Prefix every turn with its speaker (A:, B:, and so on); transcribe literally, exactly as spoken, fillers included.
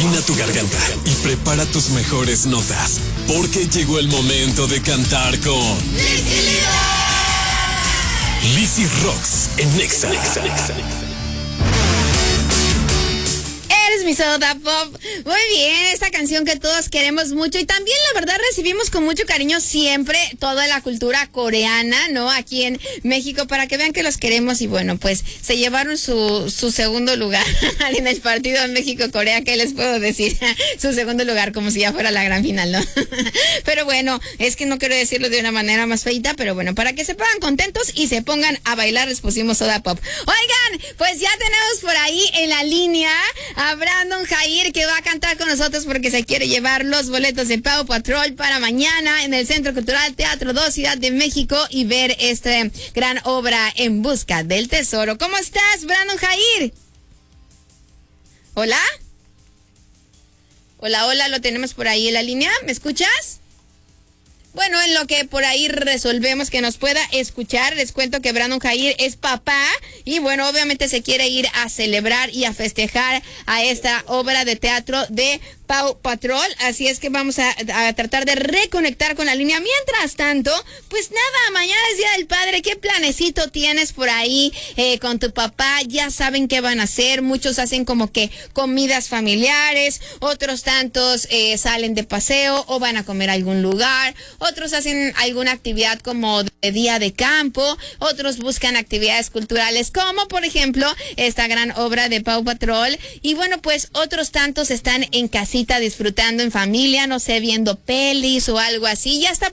A: Afina tu garganta y prepara tus mejores notas, porque llegó el momento de cantar con Lizzy Rocks en Nexa.
B: Eres mi soda pop. Muy bien, esta canción que todos queremos mucho y también la verdad recibimos con mucho cariño siempre toda la cultura coreana, ¿no? Aquí en México, para que vean que los queremos. Y bueno, pues se llevaron su, su segundo lugar en el partido de México-Corea. ¿Qué les puedo decir? Su segundo lugar, como si ya fuera la gran final, ¿no? Pero bueno, es que no quiero decirlo de una manera más feita, pero bueno, para que se pongan contentos y se pongan a bailar, les pusimos soda pop. Oigan, pues ya tenemos por ahí en la línea a Brandon Jair, que va a cantar con nosotros porque se quiere llevar los boletos de Paw Patrol para mañana en el Centro Cultural Teatro dos, Ciudad de México, y ver esta gran obra En Busca del Tesoro. ¿Cómo estás, Brandon Jair? ¿Hola? Hola, hola, lo tenemos por ahí en la línea. ¿Me escuchas? Bueno, en lo que por ahí resolvemos que nos pueda escuchar, les cuento que Brandon Jair es papá y bueno, obviamente se quiere ir a celebrar y a festejar a esta obra de teatro de Paw Patrol, así es que vamos a, a tratar de reconectar con la línea. Mientras tanto, pues nada, mañana es Día del Padre. ¿Qué planecito tienes por ahí eh, con tu papá? Ya saben qué van a hacer. Muchos hacen como que comidas familiares, otros tantos eh, salen de paseo o van a comer a algún lugar, otros hacen alguna actividad como de día de campo, otros buscan actividades culturales como por ejemplo esta gran obra de Paw Patrol, y bueno, pues otros tantos están en casita disfrutando en familia, no sé, viendo pelis o algo así. Ya está